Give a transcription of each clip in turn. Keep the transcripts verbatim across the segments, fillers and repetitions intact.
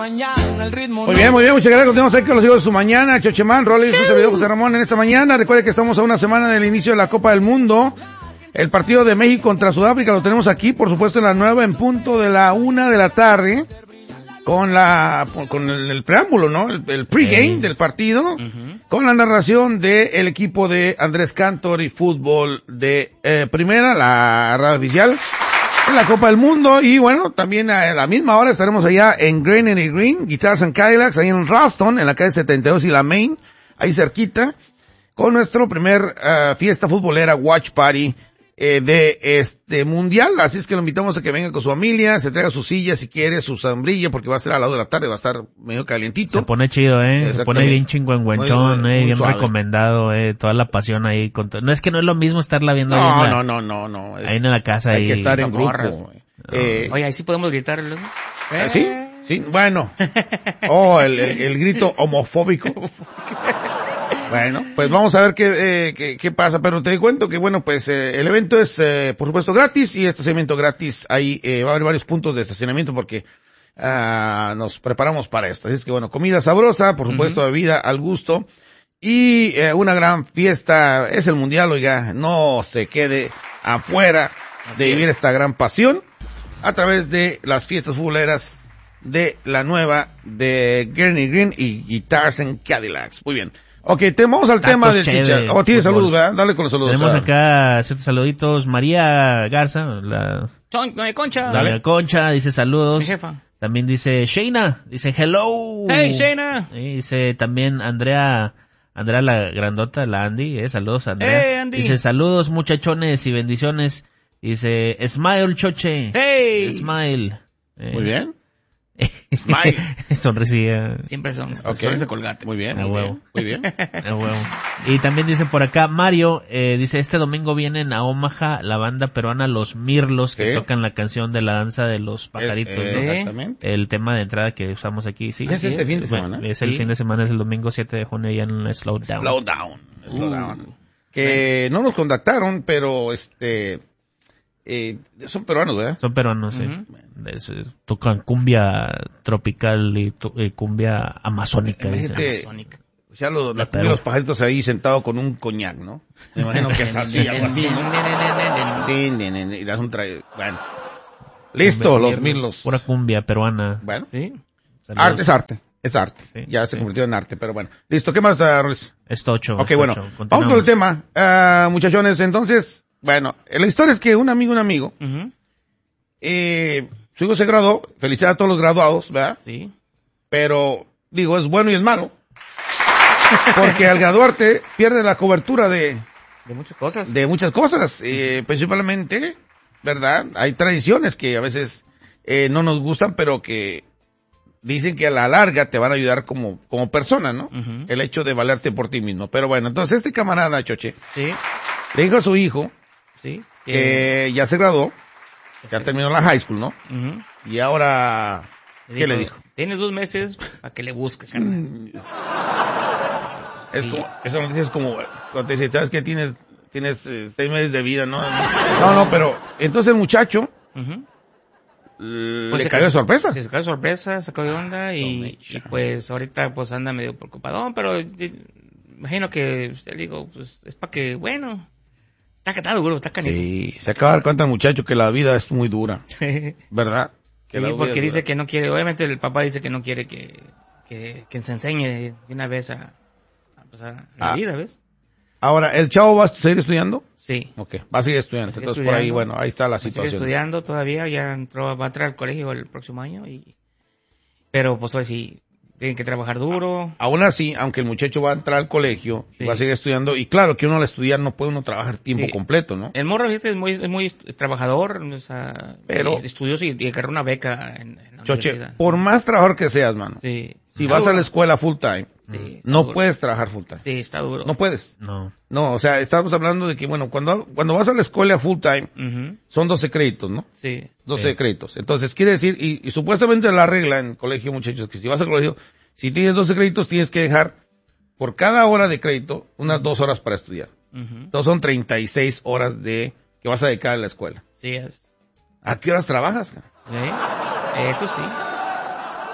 mañana el ritmo. Muy bien, muy bien, muchas gracias. Continuamos aquí con los hijos de su mañana. Chochemán, Rolly, su servidor José Ramón en esta mañana. Recuerde que estamos a una semana del inicio de la Copa del Mundo. El partido de México contra Sudáfrica lo tenemos aquí, por supuesto, en la nueva, en punto de la una de la tarde. Con la, con el, el preámbulo, ¿no? El, el pregame del partido. Uh-huh. Con la narración del equipo de Andrés Cantor y fútbol de eh, primera, la radio oficial en la Copa del Mundo. Y bueno, también a la misma hora estaremos allá en Green and Green, Guitars and Cadillacs, ahí en Ralston, en la calle setenta y dos y la Main, ahí cerquita, con nuestro primer uh, fiesta futbolera Watch Party eh, de este mundial. Así es que lo invitamos a que venga con su familia, se traiga su silla si quiere, su sombrilla, porque va a ser a las dos de la tarde, va a estar medio calientito. Se pone chido, eh, se pone bien chingüengüenchón, eh, bien suave. Recomendado, eh, toda la pasión ahí. Con to- no es que no es lo mismo estarla viendo no, ahí en la, no, no, no, no, es, ahí en la casa. Hay y, que estar en grupo. No. Eh, Oye, ahí sí podemos gritar, ¿no? ¿Eh? ¿Sí? Sí, bueno. Oh, el, el, el grito homofóbico. Bueno, pues vamos a ver qué, eh, qué, qué pasa, pero te cuento que bueno, pues eh, el evento es eh, por supuesto gratis y estacionamiento gratis, ahí eh, va a haber varios puntos de estacionamiento porque uh, nos preparamos para esto, así es que bueno, comida sabrosa, por supuesto, uh-huh. Bebida al gusto y eh, una gran fiesta, es el mundial, oiga, no se quede afuera de vivir esta gran pasión a través de las fiestas futboleras de la nueva de Gurney Green y Guitars and Cadillacs. Muy bien. Ok, te, vamos al Tacos tema del chévere, chicha. Oh, tiene fútbol. saludos, ¿verdad? Dale con los saludos. Tenemos acá ciertos saluditos. María Garza, la... Doña Concha. Doña Concha, dice saludos. Mi jefa. También dice Sheina, dice hello. Hey, Sheina. Y dice también Andrea, Andrea la grandota, la Andy, eh, saludos Andrea. Hey, Andy. Dice saludos muchachones y bendiciones. Dice smile choche. Hey. Smile. Eh. Muy bien. Smile. Sonrisía. Siempre son okay. sonrisas de colgate. Muy bien. A muy huevo. Bien. Muy bien. A huevo. Y también dice por acá Mario, eh, dice este domingo vienen a Omaha la banda peruana Los Mirlos que ¿Qué? tocan la canción de la danza de los pajaritos. Eh, eh, ¿no? Exactamente. El tema de entrada que usamos aquí, sí. ¿Es este fin de semana? Bueno, es el sí. fin de semana, es el domingo siete de junio ya en Slow Down. Slow Down. Slow uh. Down. Que no nos contactaron, pero este... Eh, son peruanos, ¿verdad? Son peruanos, sí. Uh-huh. Es, es, tocan cumbia tropical y, to, y cumbia amazónica. Imagínate, amazónica. Ya lo, la cumbia de los pajaritos ahí sentado con un coñac, ¿no? Me imagino que es así, algo así, ¿no? Y das un traje, bueno. Listo, los Mirlos. Pura cumbia peruana. Bueno. Sí. Saludos. Arte es arte. Es arte. Sí, ya se sí. convirtió en arte, pero bueno. Listo, ¿qué más, uh, Ruiz? Es tocho. Ok, es bueno. tocho. Vamos con el tema. Uh, muchachones, entonces... Bueno, la historia es que un amigo, un amigo, uh-huh. eh, su hijo se graduó, felicidades a todos los graduados, ¿verdad? Sí. Pero, digo, es bueno y es malo. Porque al graduarte, pierdes la cobertura de... De muchas cosas. De muchas cosas, eh, principalmente, ¿verdad? Hay tradiciones que a veces eh, no nos gustan, pero que dicen que a la larga te van a ayudar como, como persona, ¿no? Uh-huh. El hecho de valerte por ti mismo. Pero bueno, entonces este camarada, Choche, sí. le dijo a su hijo, sí, que eh, ya se graduó, ya sí. terminó la high school, ¿no? Uh-huh. Y ahora, le ¿qué dijo, le dijo? Tienes dos meses para que le busques. Mm. Es como, esa noticia es como, cuando te dice, ¿sabes qué? Tienes, tienes eh, seis meses de vida, ¿no? No, no, pero, entonces el muchacho, uh-huh. le pues cayó de sorpresa. Se cayó de sorpresa, sacó de onda y, y pues ahorita pues anda medio preocupadón, pero imagino que usted digo, pues es para que, bueno... Está catado, duro, está canijo. Sí, se acaba de dar cuenta el muchacho que la vida es muy dura. ¿Verdad? Que sí, porque dice dura. Que no quiere, obviamente el papá dice que no quiere que, que, que se enseñe de una vez a, a pasar la ah. vida, ¿ves? Ahora, ¿el chavo va a seguir estudiando? Sí. Ok, va a seguir estudiando. Va a seguir Entonces estudiando, por ahí, bueno, ahí está la situación. Sigue estudiando todavía, ya entró, va a entrar al colegio el próximo año y, pero pues hoy sí. Tienen que trabajar duro. Aún así, aunque el muchacho va a entrar al colegio, sí. va a seguir estudiando, y claro que uno al estudiar no puede uno trabajar tiempo sí. completo, ¿no? El morro es muy, es muy trabajador, o sea, pero estudioso y, y agarró una beca en, en la Choche, universidad. Por más trabajador que seas, mano, sí. si vas duro. a la escuela full time, sí, no duro. puedes trabajar full time. Sí, está duro. No puedes. No. No, o sea, estamos hablando de que, bueno, cuando, cuando vas a la escuela full time, uh-huh. son doce créditos, ¿no? Sí. doce sí. créditos. Entonces, quiere decir, y, y supuestamente la regla en colegio, muchachos, que si vas al colegio, si tienes doce créditos, tienes que dejar por cada hora de crédito unas dos horas para estudiar. Uh-huh. Entonces son treinta y seis horas de que vas a dedicar a la escuela. Sí es. ¿A qué horas trabajas? ¿Eh? Eso sí.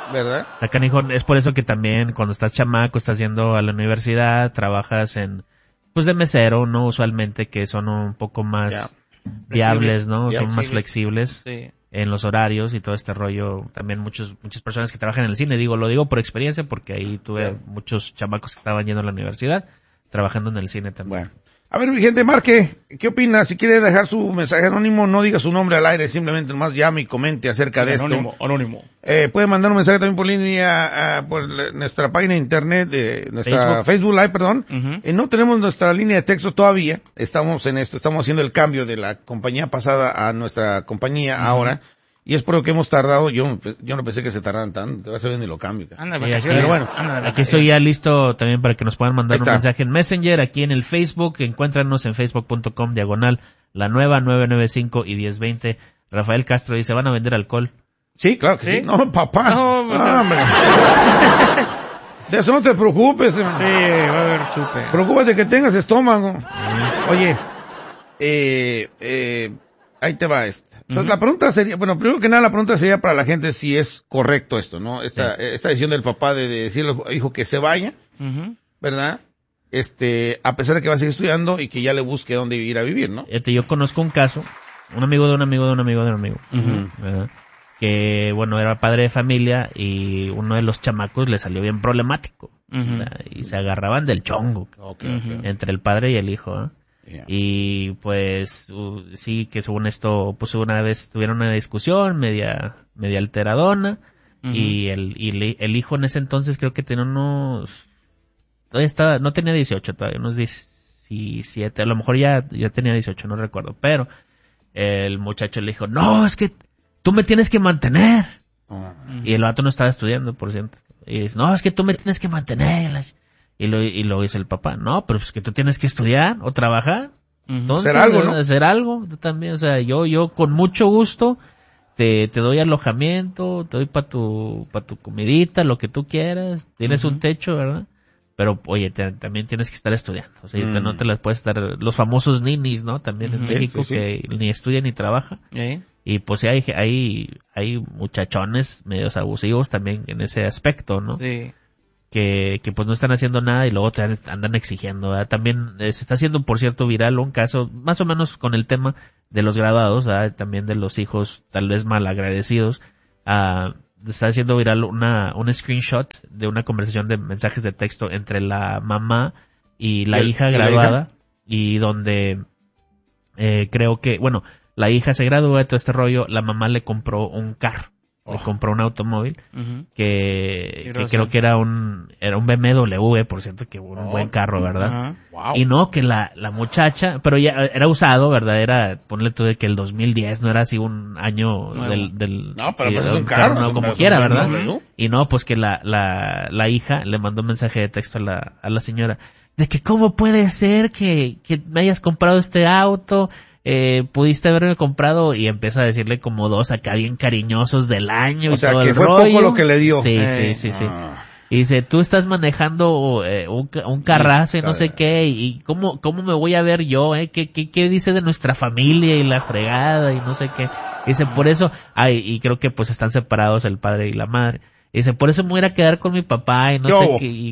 ¿verdad? Está canijo. Es por eso que también cuando estás chamaco, estás yendo a la universidad, trabajas en, pues de mesero, ¿no? Usualmente que son un poco más Ya. viables, ¿no? Ya. Son más flexibles Sí. en los horarios y todo este rollo. También muchos, muchas personas que trabajan en el cine, digo, lo digo por experiencia porque ahí tuve Ya. muchos chamacos que estaban yendo a la universidad, trabajando en el cine también. Bueno. A ver, mi gente, marque, ¿qué opina? Si quiere dejar su mensaje anónimo, no diga su nombre al aire, simplemente nomás llame y comente acerca de Anónimo, esto. anónimo. Eh, puede mandar un mensaje también por línea, uh, por la, nuestra página de internet, de nuestra Facebook, Facebook Live, perdón. Uh-huh. Eh, no tenemos nuestra línea de texto todavía, estamos en esto, estamos haciendo el cambio de la compañía pasada a nuestra compañía uh-huh. ahora, y es por lo que hemos tardado, yo, yo no pensé que se tardaran tanto, te vas a ver ni lo cambio. Anda, Sí, vacaciones. pero bueno, Anda, Aquí estoy ya listo también para que nos puedan mandar Ahí un está. mensaje en Messenger, aquí en el Facebook, encuéntranos en facebook punto com diagonal, la nueva nueve nueve cinco y diez veinte. Rafael Castro dice, ¿van a vender alcohol? Sí, claro que sí. ¿Sí? No, papá. No, pues, Ah, hombre. De eso no te preocupes. Sí, va a haber chupe. Preocúpate que tengas estómago. Oye, eh, eh, ahí te va esta. Entonces Ujú. la pregunta sería, bueno, primero que nada la pregunta sería para la gente si es correcto esto, ¿no? Esta, Sí. esta decisión del papá de, de decirle al hijo que se vaya, Ujú. ¿verdad? Este, a pesar de que va a seguir estudiando y que ya le busque dónde ir a vivir, ¿no? Fíjate, yo conozco un caso, un amigo de un amigo de un amigo de un amigo, Ujú. ¿verdad? Que, bueno, era padre de familia y uno de los chamacos le salió bien problemático, Ujú. ¿verdad? Y se agarraban del chongo Ok, Ujú. ok. entre el padre y el hijo, ¿eh? Yeah. Y pues uh, sí que según esto, pues una vez tuvieron una discusión media media alteradona. Ujú. Y el y le- el hijo en ese entonces creo que tenía unos, todavía estaba, no tenía dieciocho todavía, unos diecisiete, a lo mejor ya ya tenía dieciocho, no recuerdo, pero el muchacho le dijo, "No, es que tú me tienes que mantener." Ah. Y el vato no estaba estudiando, por cierto. Y dice, "No, es que tú me tienes que mantener." la ch-". Y lo, y lo dice el papá, "No, pero es que tú tienes que estudiar o trabajar. Ujú. Entonces, Hacer algo, ¿no? hacer algo, tú también, o sea, yo, yo con mucho gusto te, te doy alojamiento, te doy para tu, para tu comidita, lo que tú quieras, tienes Ujú. un techo, ¿verdad? Pero, oye, te- también tienes que estar estudiando, o sea, te- Mm. no te las puedes estar, los famosos ninis, ¿no? También en Ujú. México Sí, sí, que ni estudian ni trabajan. ¿Eh? Y pues sí, hay, hay, hay muchachones medios abusivos también en ese aspecto, ¿no? Sí. que, que pues no están haciendo nada y luego te andan exigiendo, ¿verdad? También eh, se está haciendo, por cierto, viral un caso, más o menos con el tema de los graduados, ¿verdad? También de los hijos tal vez mal agradecidos. Ah, está haciendo viral una, un screenshot de una conversación de mensajes de texto entre la mamá y la ¿Y el- hija y la graduada, y donde eh, creo que, bueno, la hija se gradúa de todo este rollo, la mamá le compró un carro, le Oh. compró un automóvil, Ujú. que, Sí, que Rosa. creo que era un era un B M W, por cierto, que un Oh. buen carro, ¿verdad? Ajá. Wow. Y no, que la, la muchacha, pero ya era usado, ¿verdad? Era, ponle tú de que el dos mil diez no era así un año Nuevo. del, del No, pero sí, pues es un un carro, no, es un como carro, quiera, es un ¿verdad? B M W. Y no, pues que la, la, la hija le mandó un mensaje de texto a la, a la señora, de que cómo puede ser que, que me hayas comprado este auto, eh, pudiste haberme comprado, y empieza a decirle como dos acá bien cariñosos del año O y sea, todo que el fue rollo. poco lo que le dio. Sí, Eh, sí, sí, sí. Ah. Y dice, tú estás manejando eh, un, ca- un carrazo y no sé Caray. qué, y cómo, cómo me voy a ver yo, eh, ¿Qué, qué, qué dice de nuestra familia y la fregada y no sé qué. Dice, por eso, ay, y creo que pues están separados el padre y la madre. Dice, por eso me voy a ir a quedar con mi papá y no Yo. sé qué. y-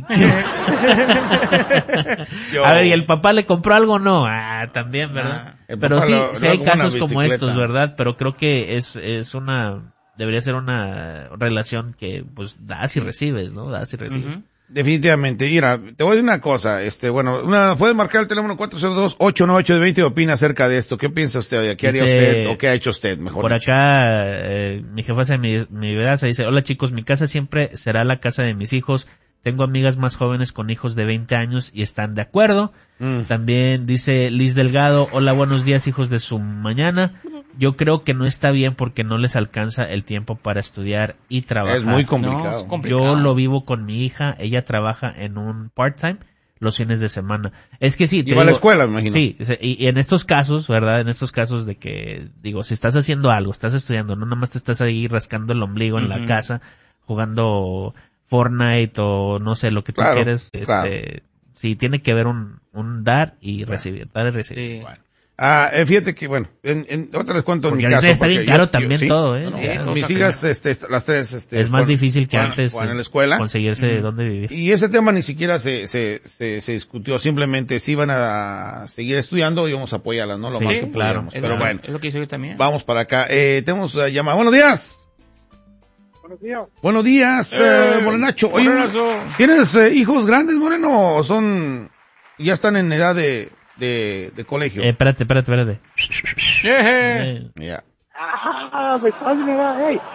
a ver, ¿y el papá le compró algo o no? Ah, también, ¿verdad? Ah, el Pero papá sí, lo- sí lo hay da como una casos como bicicleta. estos, ¿verdad? Pero creo que es, es una, debería ser una relación que pues das y recibes, ¿no? Das y recibes. Ujú. Definitivamente. Mira, te voy a decir una cosa, este, bueno, una, puedes marcar el teléfono cuatro cero dos, ocho nueve ocho, dos cero y opina acerca de esto. ¿Qué piensa usted? ¿Qué haría Dice- usted o qué ha hecho usted, mejor Por dicho? acá, eh, mi jefa de mi, mi vida se dice, hola chicos, mi casa siempre será la casa de mis hijos. Tengo amigas más jóvenes con hijos de veinte años y están de acuerdo. Mm. También dice Liz Delgado, hola, buenos días hijos de su mañana. Yo creo que no está bien porque no les alcanza el tiempo para estudiar y trabajar. Es muy No, complicado. es complicado. Yo lo vivo con mi hija, ella trabaja en un part-time los fines de semana. Es que sí, te Y va a la digo- escuela, me imagino. Sí, se- y, y en estos casos, ¿verdad? En estos casos de que, digo, si estás haciendo algo, estás estudiando, no nada más te estás ahí rascando el ombligo en la Ujú. casa, jugando Fortnite o no sé, lo que tú Claro, quieres, claro. este, sí, tiene que haber un, un dar y recibir, dar y recibir. Sí. Bueno. Ah, eh, fíjate que, bueno, en, en, ahorita les cuento Porque en mi ahorita caso. está bien porque caro yo- también yo- sí, todo, ¿eh? no, no, Sí, todo mis está hijas, este, est- las tres, este. Es más fueron- difícil que fueron- antes fueron en la escuela. conseguirse Ujú. dónde vivir. Y ese tema ni siquiera se, se, se, se discutió, simplemente si iban a seguir estudiando, íbamos a apoyarlas, ¿no? Lo Sí, más que claro. pudiéramos. Es Pero lo- bueno, Es lo que hice yo también. vamos para acá. Eh, tenemos uh, llamada. Buenos días. Buenos días. Buenos días, eh, Eh, Morenacho. Oye, Morenazo. ¿tienes eh, hijos grandes, Moreno, o son, ya están en edad de, de, de colegio? Eh, espérate, espérate, espérate. Jeje. Eh, Ya. ¡Ah! ¡Me estás, me da! ¡Ey!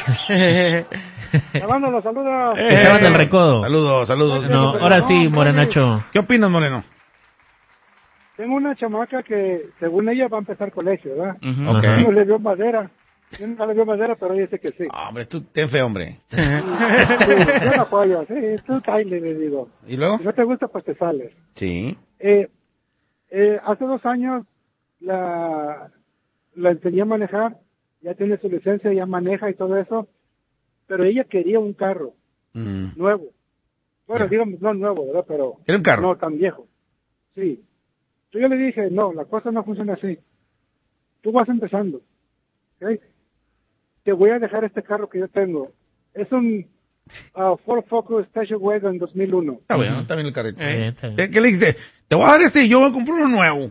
Lavando los saludos. que se van del recodo. Saludos, saludos. No, ahora sí, Morenacho. ¿Qué opinas, Moreno? Tengo una chamaca que, según ella, va a empezar colegio, ¿verdad? Ujú. Ok. Ajá. No le dio madera. Yo nunca le dio madera, pero ella dice que sí. Ah, hombre, tú ten fe, hombre. Sí, yo la apoyo. Sí, tú cállate, le digo. ¿Y luego? Si no te gusta, pues te sales. Sí. Eh, eh, hace dos años la, la enseñé a manejar. Ya tiene su licencia, ya maneja y todo eso. Pero ella quería un carro Mm. nuevo. Bueno, Ya. digamos, no nuevo, ¿verdad? Pero ¿Era un carro? no tan viejo. Sí. Yo ya le dije, no, la cosa no funciona así. Tú vas empezando. ¿Ok? Te voy a dejar este carro que yo tengo. Es un uh, Ford Focus Station Wagon dos mil uno. Está bueno, está bien el carrito. Eh. Está bien. ¿Qué, qué le dijiste? Te voy a dar este y yo voy a comprar uno nuevo.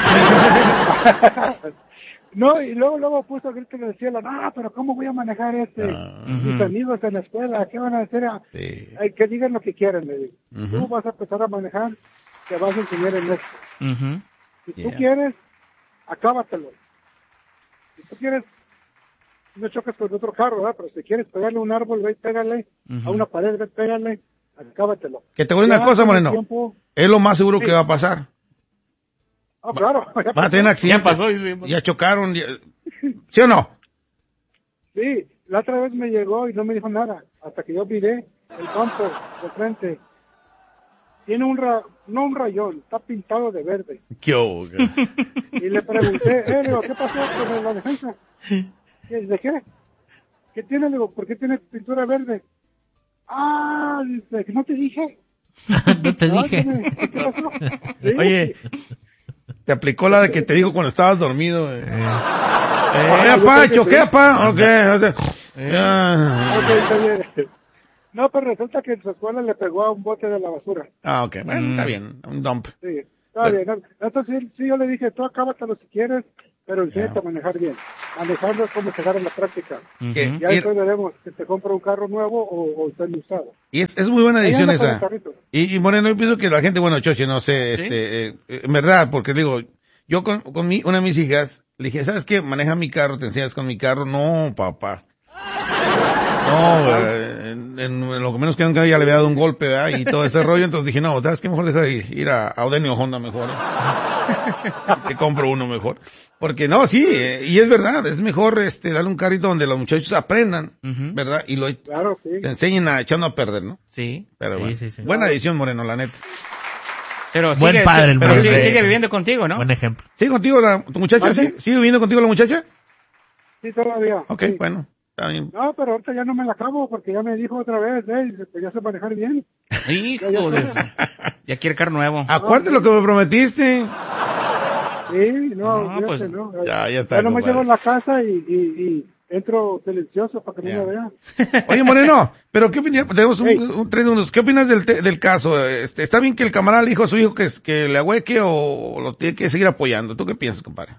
No, y luego luego puso grito en el cielo, no, pero ¿cómo voy a manejar este? Ah. Mis Ujú. amigos en la escuela, ¿qué van a hacer? Sí. Ay, que digan lo que quieran, le digo. Ujú. Tú vas a empezar a manejar, te vas a enseñar en esto. Ujú. Si Yeah. tú quieres, acábatelo. Si tú quieres, no chocas con otro carro, ¿verdad? Pero si quieres pegarle a un árbol, ve y pégale. Ujú. A una pared, ve y pégale. Acábatelo. Que te voy a decir una Ya cosa, con el Moreno. tiempo- Es lo más seguro Sí. que va a pasar. Ah, claro. ya Van a tener pasó. accidentes. Ya pasó, y sí. Ya chocaron. ya- ¿Sí o no? Sí, la otra vez me llegó y no me dijo nada. Hasta que yo miré el bumper de frente. Tiene un ra... no un rayón, está pintado de verde. ¿Qué hubo? Y le pregunté, eh, le digo, ¿qué pasó con la defensa? ¿Qué- ¿De qué? ¿Qué tiene? Le digo, ¿por qué tiene pintura verde? Ah, dice, ¿no te dije? No te Ah, dije. dime, ¿qué pasó? Sí. Oye, te aplicó la de que te dijo cuando estabas dormido. Eh. Ah, ¿Qué, yo apá? creo que ¿Choqué, sí. apá? Ok. Eh. Ah, Ok, está bien. No, pero resulta que en su escuela le pegó a un bote de la basura. Ah, ok. Bueno, Mm. está bien. Un dump. Sí, está Bueno. bien. ¿no? Entonces, sí, sí, yo le dije, tú acábatelo si quieres, pero enséñate Ya. a manejar bien. Manejarlo es como llegar en la práctica. Que- Ujú. Ya y, después veremos si te compra un carro nuevo o, o está usado. y es, es muy buena Ahí edición anda con esa. el carrito. Y, y Moreno, yo pienso que la gente, bueno, Choche, no sé, ¿Sí? este, eh, eh, en verdad, porque digo, yo con, con mi, una de mis hijas, le dije, ¿sabes qué? Maneja mi carro, te enseñas con mi carro. No, papá. No, eh, en, en lo que menos que nunca ya le había dado un golpe, ¿verdad? Y todo ese rollo, entonces dije, no, ¿sabes qué? Mejor deja de ir, ir a, a Odenio Honda mejor. ¿eh? Te compro uno mejor. Porque no, sí, eh, y es verdad, es mejor, este, darle un carrito donde los muchachos aprendan, Ujú. ¿verdad? Y lo, Claro, sí. se enseñen a echando a perder, ¿no? Sí. Pero Sí, bueno. sí, sí. Buena edición, Moreno, la neta. Pero Buen sigue, padre el pero Moreno. sigue, sigue viviendo contigo, ¿no? Buen ejemplo. ¿Sigue contigo la, tu muchacha? ¿Mande? ¿Sí? ¿Sigue viviendo contigo la muchacha? Sí, todavía. Ok, sí. bueno, está bien. No, pero ahorita ya no me la acabo porque ya me dijo otra vez, eh, dice, pues ya sé manejar bien. Hijo de eso. Ya quiere carro nuevo. Acuérdate lo que me prometiste. Sí, no, No, fíjate, pues, no. ya, ya está, Ya no me compadre. llevo en la casa y, y, y entro silencioso para que Ya. no me vean. Oye, Moreno, pero ¿qué opinas? Tenemos un, Hey. un tres segundos. ¿Qué opinas del, te- del caso? Este, ¿Está bien que el camarada le dijo a su hijo que, que le ahueque o lo tiene que seguir apoyando? ¿Tú qué piensas, compadre?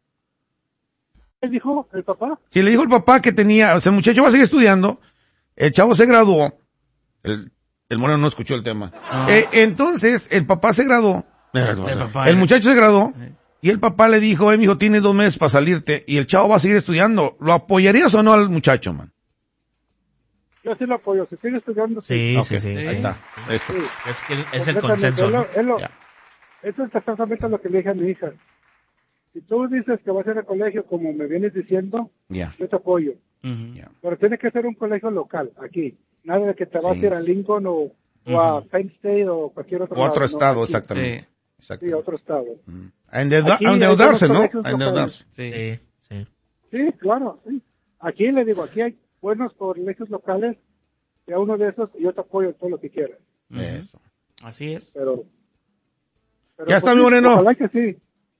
¿Qué dijo el papá? Si le dijo el papá que tenía, o sea, el muchacho va a seguir estudiando, el chavo se graduó, el, el Moreno no escuchó el tema. Ah. Eh, entonces, el papá se graduó, El papá, el eh. muchacho se graduó, Eh. y el papá le dijo, eh, mijo, tienes dos meses para salirte, y el chavo va a seguir estudiando. ¿Lo apoyarías o no al muchacho, man? Yo sí lo apoyo. Si sigue estudiando, sí. Sí, Ok, sí, sí. ahí sí. está. Esto. Sí. Es, que es el Completamente. consenso, Es lo- ¿no? es lo- Ya. Eso es exactamente lo que le dije a mi hija. Si tú dices que vas a ir al colegio como me vienes diciendo, Ya, yo te apoyo. Ujú. ya. Pero tiene que ser un colegio local, aquí. Nada de que te vas Sí. a ir a Lincoln o, o a Penn State o cualquier otro O otro lado, no, estado, aquí. exactamente. Sí. Sí, Exactamente. otro estado. Mm. A endeuda- Aquí a hay endeudarse, buenos ¿no? colegios A endeudarse. Sí. Sí, sí. Sí, claro, sí. Aquí le digo, aquí hay buenos colegios locales, sea uno de esos y yo te apoyo en todo lo que quieras. Ujú. Eso. Así es. Pero, pero Ya está, sí, mi Moreno. Ojalá que sí.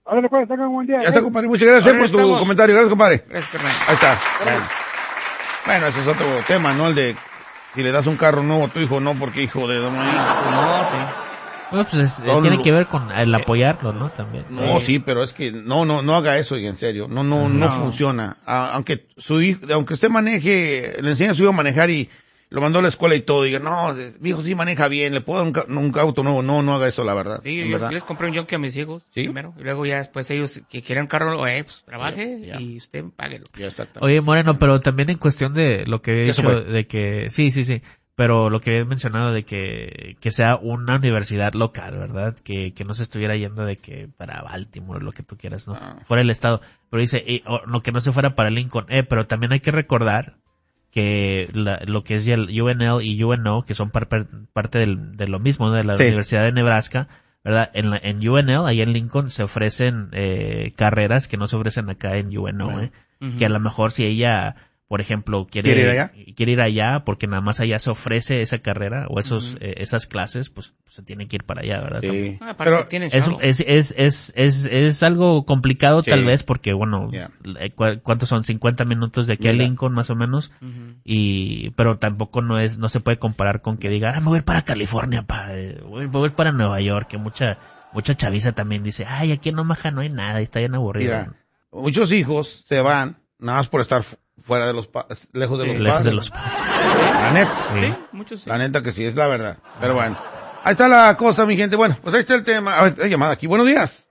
Ahora pues, tengan un buen día. Ya está, compadre. Muchas gracias Ahora por tu estamos. comentario. Gracias, compadre. Gracias, carnal. Ahí está. Bueno. Bueno, ese es otro tema, ¿no? El de si le das un carro nuevo a tu hijo, no, porque hijo de... No, sí. Bueno, pues es- Todo tiene lo- que ver con el apoyarlo, ¿no? También. No, sí, pero es que no, no, no haga eso, y en serio, no, no, no, No. funciona. A- aunque su hijo, aunque usted maneje, le enseña a su hijo a manejar y lo mandó a la escuela y todo, y diga, no, es- mi hijo sí maneja bien, le puedo dar un, ca- un auto nuevo, no, no haga eso, la verdad. Sí, en yo, verdad. yo les compré un Yonki a mis hijos ¿Sí? primero. Y luego ya después ellos que quieren un carro, eh, pues trabaje Ya, ya. y usted páguelo. Ya, exactamente. Oye, Moreno, pero también en cuestión de lo que he Ya se dicho, fue. de que, sí, sí, sí, pero lo que he mencionado de que, que sea una universidad local, ¿verdad? Que, que no se estuviera yendo de que para Baltimore, lo que tú quieras, ¿no? Ah. Fuera el estado. Pero dice, eh, o, no, que no se fuera para Lincoln. Eh, pero también hay que recordar que la- lo que es el U N L y U N O, que son par- par- parte del- de lo mismo, ¿no? De la Sí. Universidad de Nebraska, ¿verdad? En, la, en U N L, ahí en Lincoln, se ofrecen eh, carreras que no se ofrecen acá en U N O, Bueno. ¿eh? Ujú. Que a lo mejor si ella, por ejemplo, quiere, ¿Quiere ir allá? quiere ir allá porque nada más allá se ofrece esa carrera o esos Ujú. eh, esas clases, pues se tiene que ir para allá, ¿verdad? Sí. Ah, aparte Pero, tienen Es, chavo. es, es, es, es, es algo complicado Sí. tal vez porque, bueno, Yeah. eh, cu- ¿cuántos son? cincuenta minutos de aquí a Mira. Lincoln más o menos. Ujú. Y, pero tampoco no es, no se puede comparar con que diga, ah, me voy a ir para California, pa, eh, voy, voy a ir para Nueva York, que mucha, mucha chaviza también dice, ay, aquí en Omaha no hay nada, y está bien aburrido. Mira, muchos hijos se van nada más por estar fu- fuera de los pa- lejos de Sí. los Lejos padres. de los padres. La neta. Sí. Sí, muchos sí. La neta que sí, es la verdad. Pero bueno. Ahí está la cosa, mi gente. Bueno, pues ahí está el tema. A ver, hay llamada aquí. Buenos días.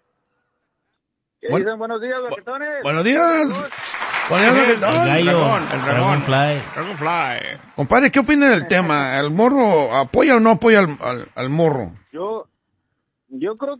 ¿Qué Bueno. dicen? Buenos días, baquetones. Buenos días. Buenos días, El gallo, dragón, el dragón. Dragonfly. Dragonfly. compadre, ¿qué opina del tema? ¿El morro apoya o no apoya al, al, al morro? Yo, yo creo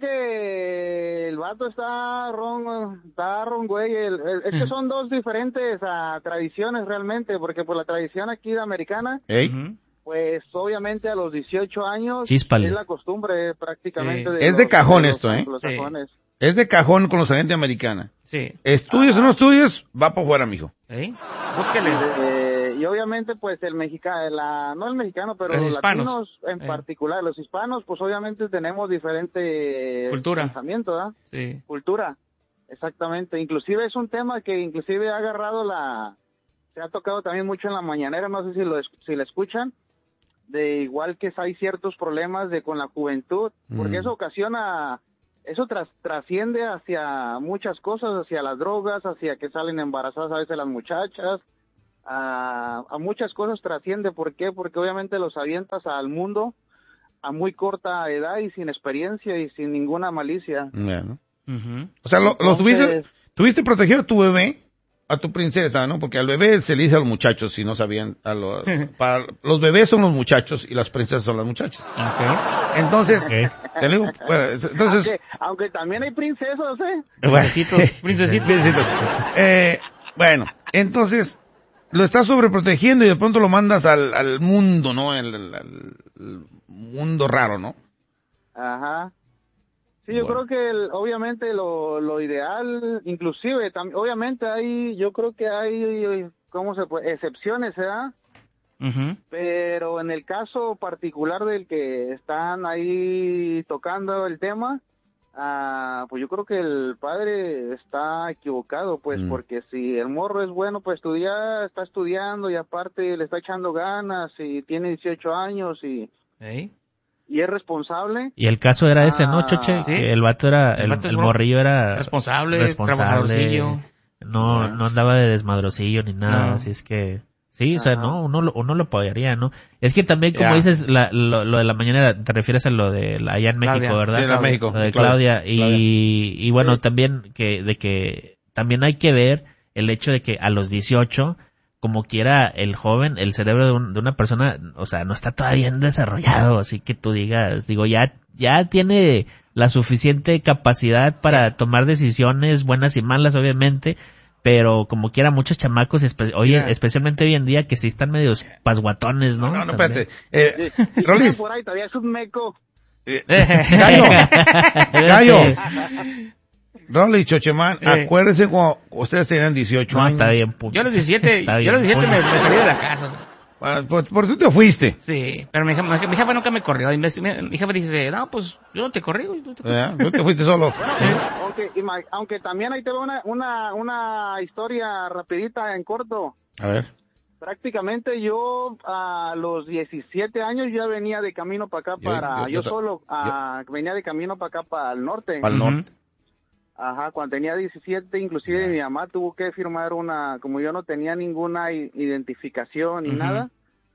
que el vato está ron, está ron, güey. El- el- es que son dos diferentes ah, tradiciones realmente, porque por la tradición aquí de americana, ¿Ey? Ujú. pues obviamente a los dieciocho años Chíspale. es la costumbre prácticamente. Sí. De Es de los- cajón los- esto, ¿eh? Los Sí. cajones. Es de cajón con los agentes americanos. Sí. Estudies o no estudies, va para afuera, mijo. ¿Eh? Búsquele. Eh, y obviamente pues el mexicano, la, no el mexicano, pero Los los, hispanos. latinos en Eh. particular, los hispanos, pues obviamente tenemos diferente Cultura. pensamiento, ¿verdad? Sí. Cultura, exactamente. Inclusive es un tema que inclusive ha agarrado la, se ha tocado también mucho en la mañanera, no sé si lo es- si la escuchan, de igual que hay ciertos problemas de con la juventud, porque Mm. eso ocasiona, eso tras, trasciende hacia muchas cosas, hacia las drogas, hacia que salen embarazadas a veces las muchachas, a, a muchas cosas trasciende. ¿Por qué? Porque obviamente los avientas al mundo a muy corta edad y sin experiencia y sin ninguna malicia. Bueno. Ujú. O sea, lo, lo Entonces- tuviste, tuviste protegido a tu bebé, a tu princesa, ¿no? Porque al bebé se le dice a los muchachos, si no sabían, a los, para, los bebés son los muchachos y las princesas son las muchachas. Ok. Entonces, Ok. te digo, bueno, entonces, Aunque, aunque también hay princesas, ¿eh? Princesitos, princesitos. Princesitos. Eh, bueno, entonces, lo estás sobreprotegiendo y de pronto lo mandas al, al mundo, ¿no? El, el- el mundo raro, ¿no? Ajá. Sí, yo Bueno. creo que el- obviamente lo, lo ideal, inclusive, tam- obviamente hay, yo creo que hay, ¿cómo se puede? Excepciones, ¿verdad? Ujú. Pero en el caso particular del que están ahí tocando el tema, ah, pues yo creo que el padre está equivocado, pues, Mm. porque si el morro es bueno para estudiar, está estudiando y aparte le está echando ganas y tiene dieciocho años y, ¿Eh? y es responsable. Y el caso era ese, ¿no, Ah, Choche? sí. Que el vato era, El el, vato es el bro- morrillo era Responsable, responsable, trabajadorcillo. no, Bueno. no andaba de desmadrocillo ni nada, No. así es que, sí, o sea, Ajá. no, uno, lo- uno lo apoyaría, ¿no? Es que también, como Ya. dices, la, lo, lo de la mañana, te refieres a lo de la- allá en México, Claudia. ¿verdad? Sí, la México. Lo de Claudia. Claudia, y, y bueno, Sí. también que, de que, también hay que ver el hecho de que a los dieciocho, como quiera el joven, el cerebro de, un- de una persona, o sea, no está todavía bien desarrollado, así que tú digas, digo, ya, ya tiene la suficiente capacidad para tomar decisiones buenas y malas, obviamente, pero como quiera muchos chamacos, espe- oye, Mira. especialmente hoy en día que sí están medios pasguatones, ¿no? No, no, También. espérate. Eh, Y Rolis, por ahí todavía es un meco. eh, Gallo, Gallo. Rolis, Chochemán, Eh. acuérdense cuando ustedes tenían dieciocho No, años. está bien, punto. Yo a los diecisiete, Está yo a los bien, diecisiete me, punto. me salí de la casa. Ah, pues por eso te fuiste. Sí, pero mi jefa, mi jefa nunca me corrió. Y mi, mi jefa dice, no, pues yo no te corrí, güey. No te ¿Eh? Tú te fuiste solo. Aunque, aunque también ahí te va una, una, una historia rapidita en corto. A ver. Prácticamente yo a los diecisiete años ya venía de camino para acá, Yo- para yo- yo, yo- solo ah, venía de camino para acá, para el norte. Para el Ujú. norte. Ajá, cuando tenía diecisiete, inclusive mi mamá tuvo que firmar una, como yo no tenía ninguna i- identificación ni Ujú. nada,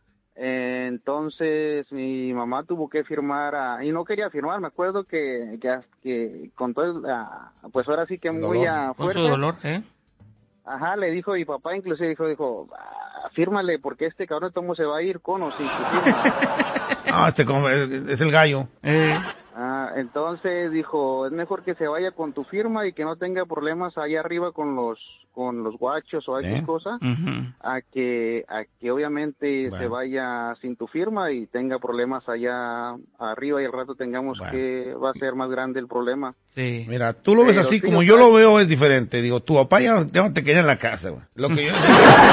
eh, entonces mi mamá tuvo que firmar, ah, y no quería firmar, me acuerdo que, que, que con todo, el, ah, pues ahora sí que El muy dolor. ah, Con su fuerte. dolor, ¿eh? Ajá, le dijo mi papá, inclusive dijo, dijo, ah, fírmale porque este cabrón cómo se va a ir con o sin su firma. Ah, este como, es, es el gallo. Eh, Ah, entonces dijo, es mejor que se vaya con tu firma y que no tenga problemas allá arriba con los con los guachos o Sí. X cosa, ujú. a que a que obviamente Bueno. se vaya sin tu firma y tenga problemas allá arriba y al rato tengamos Bueno. que va a ser más grande el problema. Sí. Mira, tú lo ves Pero así, sí, como o yo sea- lo veo es diferente. Digo, tu papá ya, ya no te quería en la casa, güey. Lo que yo...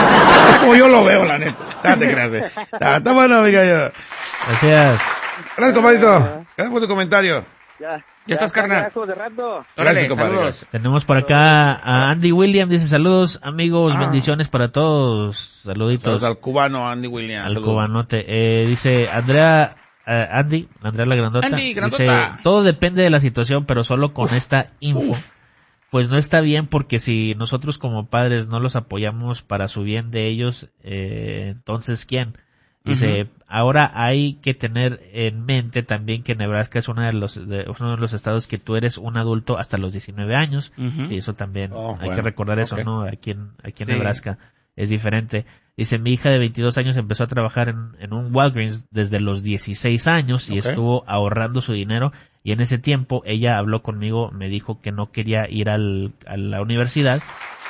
es como yo lo veo, la neta. No te creas, güey. Está, está bueno, amiga. Yo. Gracias. Gracias, compadrito. Gracias por tu comentario. Ya, Ya estás, carnal. carajo, de rato. Órale, Gracias, compadre, saludos. gracias. Tenemos por acá a Andy William, dice saludos amigos, Ah. bendiciones para todos, saluditos Saludos al cubano Andy Williams. al Saludos. cubanote. Eh, dice Andrea, eh, Andy, Andrea la grandota, Andy, grandota. dice todo depende de la situación, pero solo con esta info. Pues no está bien porque si nosotros como padres no los apoyamos para su bien de ellos, eh, entonces ¿quién? Dice, Ujú. ahora hay que tener en mente también que Nebraska es uno de los de, uno de los estados que tú eres un adulto hasta los diecinueve años. Ujú. Sí, eso también Oh, hay bueno, que recordar eso, ok. ¿no? Aquí en, aquí en Sí. Nebraska es diferente. Dice, mi hija de veintidós años empezó a trabajar en, en un Walgreens desde los dieciséis años y Ok. estuvo ahorrando su dinero y en ese tiempo ella habló conmigo, me dijo que no quería ir al, a la universidad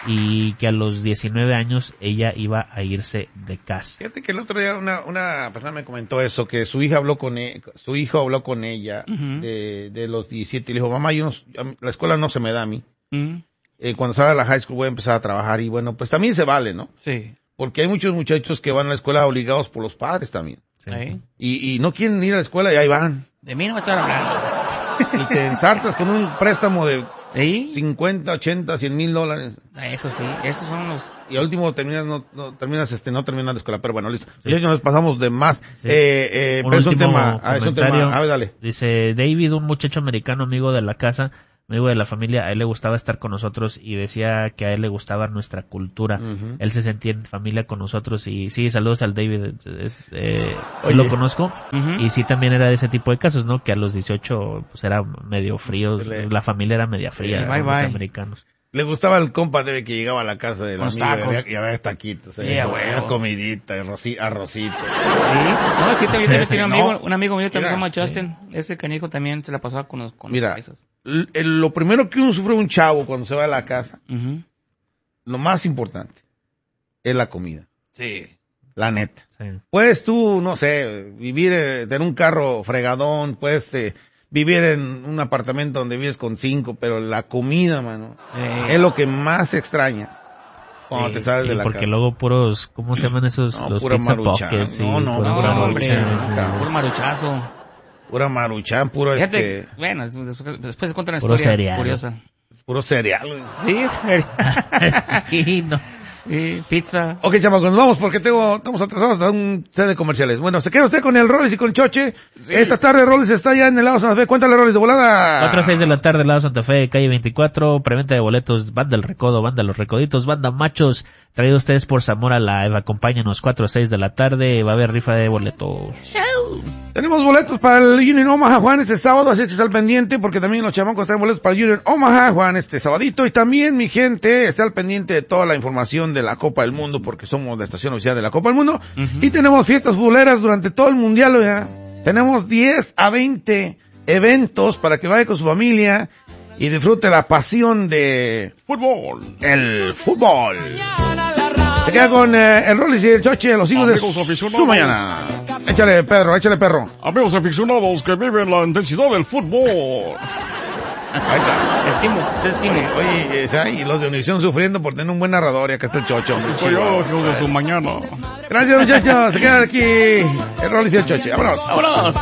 y que a los diecinueve años ella iba a irse de casa. Fíjate que el otro día una, una persona me comentó eso, que su hija habló con e- su hijo habló con ella Ujú. de, de los diecisiete y le dijo, mamá, yo no, a mí- la escuela no se me da a mí. Mm, Eh, cuando salga a la high school voy a empezar a trabajar y bueno, pues también se vale, ¿no? Sí. Porque hay muchos muchachos que van a la escuela obligados por los padres también. Sí. Ahí. Y, y no quieren ir a la escuela y ahí van. De mí no me estás hablando. Y te ensartas con un préstamo de ¿Sí? cincuenta, ochenta, cien mil dólares. Eso sí, esos son los... Y al último terminas, no, no, terminas, este, no terminas la escuela. Pero bueno, listo. Ya nos pasamos de más. Sí. Eh, eh, Un pero es un último tema, ah, es un comentario. tema. A ver, dale. Dice David, un muchacho americano amigo de la casa, amigo de la familia, a él le gustaba estar con nosotros y decía que a él le gustaba nuestra cultura. Ujú. Él se sentía en familia con nosotros y sí, saludos al David, es, eh, sí Oye. lo conozco Ujú. y sí también era de ese tipo de casos, ¿no? Que a los dieciocho pues era medio frío, Le- la familia era media fría, Sí, ¿no? bye, Los bye. americanos. Le gustaba el compa de que llegaba a la casa de Con los los amigos y tacos. había, y había taquitos, eh, Sí, a había huevo. comidita, arroci- arrocito. Sí. No, sí, también, también tenía un amigo, No. un amigo mío también Mira, se llama Justin. Ese canijo también se la pasaba con los con Mira, los esos. l- el- lo primero que uno sufre un chavo cuando se va a la casa, Ujú. lo más importante, es la comida. Sí. La neta. Sí. Puedes tú, no sé, vivir, eh, tener un carro fregadón, puedes eh, vivir en un apartamento donde vives con cinco, pero la comida, mano, Eh, es lo que más extrañas cuando Sí, te sales Y de la porque casa. luego puros, ¿cómo se llaman esos? No, los pura pizza maruchan. pockets. No, no, pura no, no, maruchan, hombre, sí, maruchan, sí. puro maruchazo. Pura maruchan, puro Fíjate, este, bueno, después, después cuenta una Puro historia cereal. curiosa. puro cereal. güey. Sí, Sí, no. sí, pizza. Ok, chamacos, nos vamos porque tengo, estamos atrasados a un set de comerciales. Bueno, se queda usted con el Rollins y con Choche. Esta tarde Rollins está ya en el lado Santa Fe. Cuéntale, Rollins, de volada. cuatro a seis de la tarde, lado Santa Fe, calle veinticuatro, preventa de boletos, banda El Recodo, banda Los Recoditos, banda Machos, traído a ustedes por Zamora Live, acompáñanos cuatro a seis de la tarde, va a haber rifa de boletos. Tenemos boletos para el Union Omaha, Juan, este sábado, así que está al pendiente, porque también los chamacos traen boletos para el Union Omaha, Juan, este sabadito. Y también, mi gente, está al pendiente de toda la información de la Copa del Mundo, porque somos la estación oficial de la Copa del Mundo. Ujú. Y tenemos fiestas futboleras durante todo el Mundial, oiga. Tenemos diez a veinte eventos para que vaya con su familia y disfrute la pasión de Fútbol. el fútbol. Se queda con eh, el Rollins y el Choche, los hijos de Amigos su aficionados. mañana. Échale, perro, échale, perro. Amigos aficionados que viven la intensidad del fútbol. Ahí está. El timo, es el timo. Oye, esa, y los de Univisión sufriendo por tener un buen narrador y acá está el Chocho. Hombre, Soy yo, yo de su mañana. Gracias, muchachos. Se quedan aquí el Rolis y el Choche. Vámonos. Vámonos.